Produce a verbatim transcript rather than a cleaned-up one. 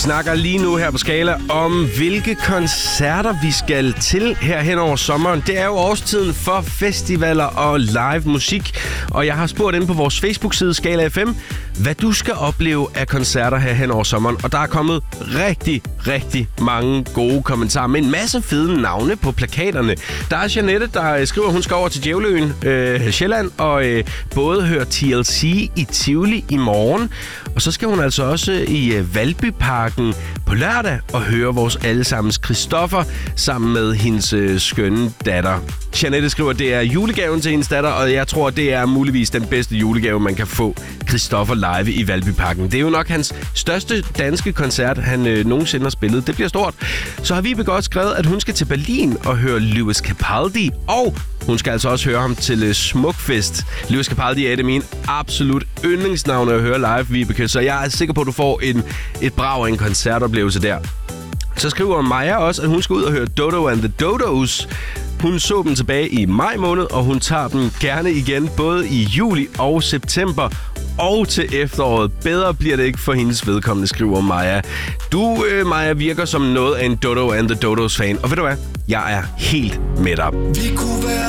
snakker lige nu her på Skala om, hvilke koncerter vi skal til her hen over sommeren. Det er jo årstiden for festivaler og live musik, og jeg har spurgt inde på vores Facebook-side Skala F M, hvad du skal opleve af koncerter her hen over sommeren. Og der er kommet rigtig, rigtig mange gode kommentarer med en masse fede navne på plakaterne. Der er Jeanette, der skriver, at hun skal over til Djævleøen, øh, Sjælland, og øh, både høre T L C i Tivoli i morgen. Og så skal hun altså også i øh, Valbyparken på lørdag og høre vores allesammens Christoffer sammen med hendes øh, skønne datter. Jeanette skriver, at det er julegaven til hendes datter, og jeg tror, det er muligvis den bedste julegave, man kan få. Christoffer live i Valbyparken. Det er jo nok hans største danske koncert, han øh, nogensinde har spillet. Det bliver stort. Så har Vibeke også skrevet, at hun skal til Berlin og høre Lewis Capaldi, og hun skal altså også høre ham til øh, Smukfest. Lewis Capaldi er et af mine absolut yndlingsnavne at høre live, Vibeke, så jeg er sikker på, at du får en, et brag af en koncertoplevelse der. Så skriver Maja også, at hun skal ud og høre Dodo and the Dodos. Hun så dem tilbage i maj måned, og hun tager dem gerne igen, både i juli og september og til efteråret. Bedre bliver det ikke for hendes vedkommende, skriver Maja. Du, øh, Maja, virker som noget af en Dodo and the Dodos fan, og ved du hvad? Jeg er helt med dig. Vi kunne være